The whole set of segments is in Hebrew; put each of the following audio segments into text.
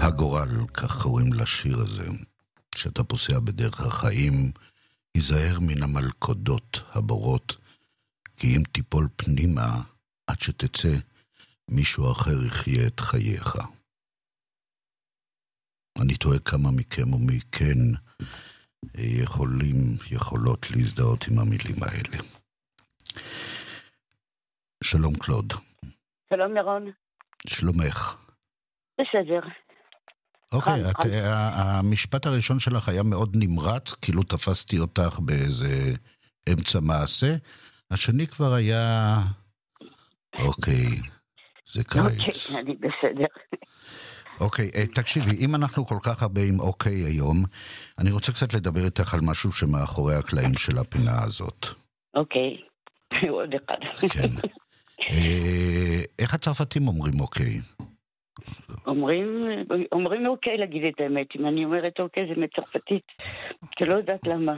הגורל, כך קוראים לשיר הזה, שאתה פוסע בדרך החיים, היזהר מן המלכודות הבורות, כי אם תיפול פנימה, עד שתצא, מישהו אחר יחיה את חייך. אני תוהה כמה מכם ומכן יכולות להזדהות עם המילים האלה. שלום קלוד. שלום ירון. שלומך. בסדר. אוקיי, המשפט הראשון שלך היה מאוד נמרץ, כאילו תפסתי אותך באיזה אמצע מעשה. השני כבר היה, אוקיי, זה קיץ. אוקיי, אני בסדר. אוקיי, תקשיבי, אם אנחנו כל כך הרבה עם אוקיי היום, אני רוצה קצת לדבר איתך על משהו שמאחורי הקלעים של הפינה הזאת. אוקיי, עוד אחד. כן. איך הצרפתים אומרים אוקיי? אומרים אוקיי להגיד את האמת. אם אני אומרת אוקיי זה מצרפתית, שלא יודעת למה.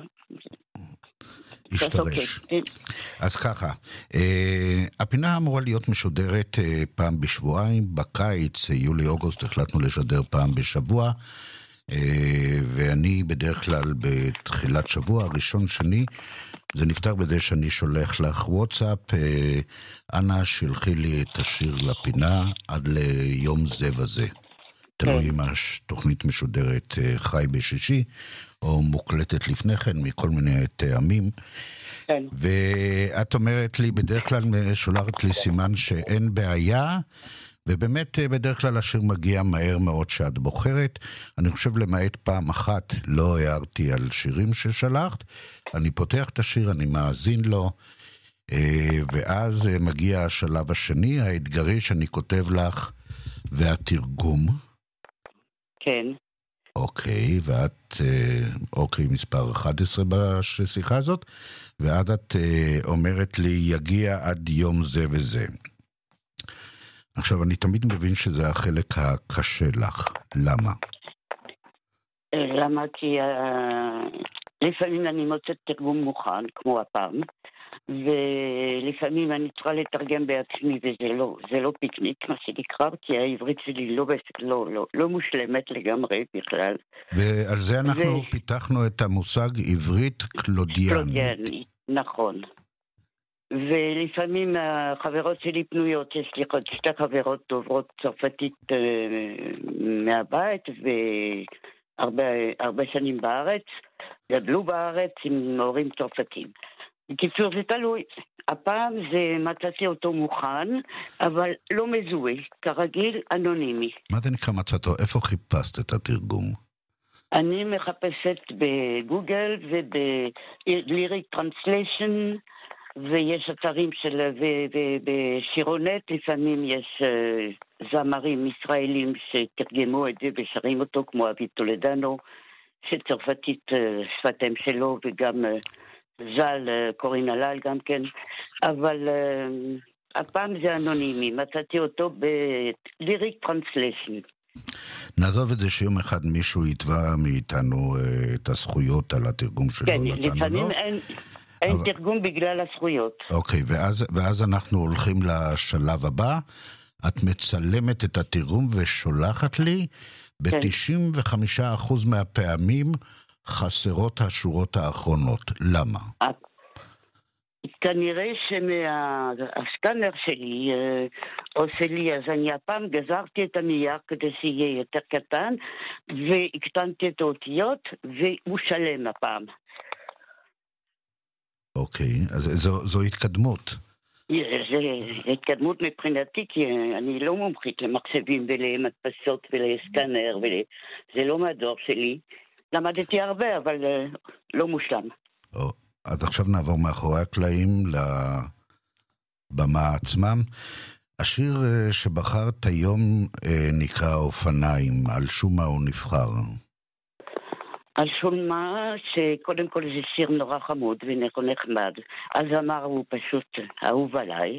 השתרש. אז ככה, הפינה אמורה להיות משודרת פעם בשבועיים, בקיץ, יולי-אוגוסט החלטנו לשדר פעם בשבוע, ואני בדרך כלל בתחילת שבוע, ראשון שני, זה נפתר בדי שאני שולח לך וואטסאפ, אנא שלחי לי את השיר לפינה עד ליום זה וזה. תלוי אם התוכנית משודרת חי בשישי, או מוקלטת לפני כן, מכל מיני טעמים. כן. ואת אומרת לי, בדרך כלל שולחת לי סימן שאין בעיה, ובאמת בדרך כלל השיר מגיע מהר מאוד שאת בוחרת. אני חושב למעט פעם אחת לא הערתי על שירים ששלחת, אני פותח את השיר, אני מאזין לו, ואז מגיע השלב השני, האתגרי שאני כותב לך, והתרגום. כן. אוקיי, ואת, אוקיי, מספר 11 בשיחה הזאת, ועד את אומרת לי, יגיע עד יום זה וזה. עכשיו, אני תמיד מבין שזה החלק הקשה לך. למה? למה? כי לפעמים אני מוצאת תרגום מוכן, כמו הפעם, ולפעמים אני צריכה לתרגם בעצמי, וזה לא פיקניק, מה שנקרא, כי העברית שלי לא מושלמת לגמרי בכלל. ועל זה אנחנו פיתחנו את המושג עברית קלודיאנית. נכון. ולפעמים החברות שלי פנויות, יש לי עוד שתי חברות דוברות צרפתית מהבית, והרבה שנים בארץ, גדלו בארץ עם הורים צרפתים. בקיצור זה תלוי, הפעם זה מצאתי אותו מוכן, אבל לא מזוהה, כרגיל אנונימי. מה זה נקרא מצאתו? איפה חיפשת את התרגום? אני מחפשת בגוגל ובליריק טרנסליישן, ויש אתרים של, ובשירונט לפעמים יש זמרים ישראלים שתרגמו את זה ושרים אותו, כמו אבי טולדנו, שצרפתית שפת אם שלו, וגם זל, קורין הלל גם כן, אבל הפעם זה אנונימי, מצאתי אותו בליריק טרנסליישן. נעזוב את זה שיום אחד מישהו יתבע מאיתנו את הזכויות על התרגום שלו. כן, לפעמים אין תרגום בגלל הזכויות. אוקיי, ואז אנחנו הולכים לשלב הבא, את מצלמת את התרגום ושולחת לי, ב-95% מהפעמים חסרות השורות האחרונות. למה? כנראה שהסקנר שלי עושה לי, אז אני הפעם גזרתי את הנייר כדי שיהיה יותר קטן, והקטנתי את האותיות, והוא שלם הפעם. אוקיי, אז זו התקדמות. זה התקדמות מבחינתי, כי אני לא מומחית למחשבים ולמדפסות ולסקנר, זה לא מהדור שלי. למדתי הרבה, אבל לא מושלם. אז עכשיו נעבור מאחורי הקלעים לבמה עצמם. השיר שבחרת היום נקרא אופניים, על שום מה הוא נבחר? על שום מה, שקודם כל זה שיר נורא חמוד ונחמד. הזמר הוא פשוט אהוב עליי,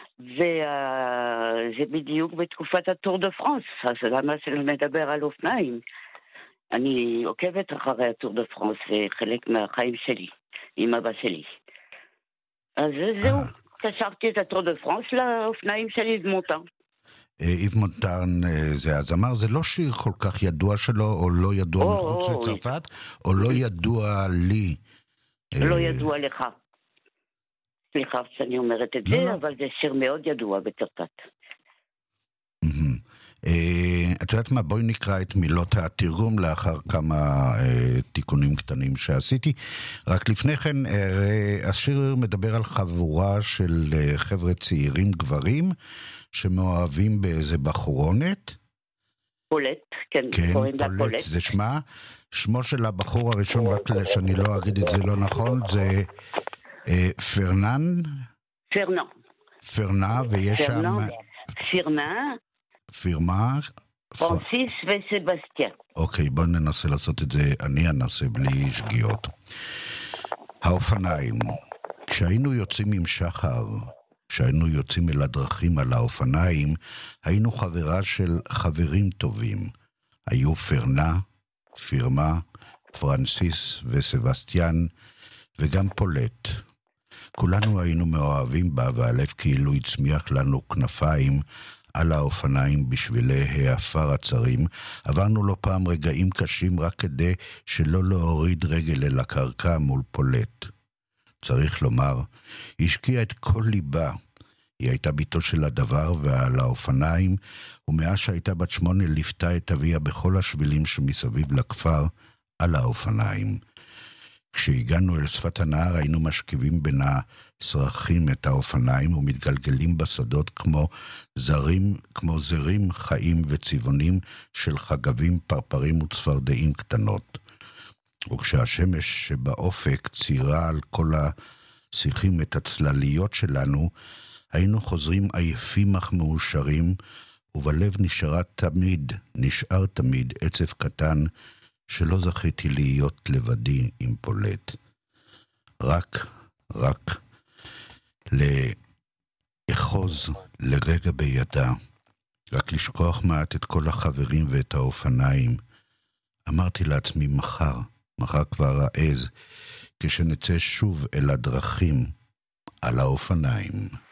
וזה בדיוק בתקופת הטור דה פרנס, אז למה שלא נדבר על אופניים? אני עוקבת אחרי הטור דה פרנס, זה חלק מהחיים שלי, עם אבא שלי. אז זהו, קשרתי את הטור דה פרנס לאופניים שלי דמותה. איב מונטרן זה הזמר, זה לא שיר כל כך ידוע שלו, או לא ידוע מחוץ לצרפת, או לא ידוע לי. לא ידוע לך. סליחה שאני אומרת את זה, אבל זה שיר מאוד ידוע בצרפת. את יודעת מה, בואי נקרא את מילות התרגום לאחר כמה תיקונים קטנים שעשיתי. רק לפני כן, השיר מדבר על חבורה של חבר'ה צעירים גברים, שמאוהבים באיזה בחורונת. פולט, כן, פולט, זה שמה. שמו של הבחור הראשון, רק שאני לא אגיד את זה לא נכון, זה פרנה, ויש שם... פירמה, פרנסיס וסבסטיאן. אוקיי, בואו ננסה לעשות את זה, אני אנסה בלי שגיאות. האופניים. כשהיינו יוצאים עם שחר, כשהיינו יוצאים אל הדרכים על האופניים, היינו חברה של חברים טובים. היו פירמה, פרנסיס וסבסטיאן, וגם פולט. כולנו היינו מאוהבים בה, והלב כאילו הצמיח לנו כנפיים, על האופניים בשבילי העפר הצרים. עברנו לא פעם רגעים קשים רק כדי שלא להוריד רגל אל הקרקע מול פולט. צריך לומר, היא השקיעה את כל ליבה. היא הייתה ביתו של הדבר ועל האופניים, ומאז שהייתה בת 8 ליפתה את אביה בכל השבילים שמסביב לכפר על האופניים. כשהגענו אל שפת הנהר היינו משכיבים בין הסרחים את האופניים ומתגלגלים בשדות כמו זרים חיים וצבעונים של חגבים, פרפרים וצפרדעים קטנות. וכשהשמש שבאופק צירה על כל השיחים את הצלליות שלנו, היינו חוזרים עייפים אך מאושרים, ובלב נשאר תמיד עצב קטן, שלא זכיתי להיות לבדי עם פולט. רק לאחוז לרגע בידה, רק לשכוח מעט את כל החברים ואת האופניים. אמרתי לעצמי, מחר כבר העז, כשנצא שוב אל הדרכים על האופניים.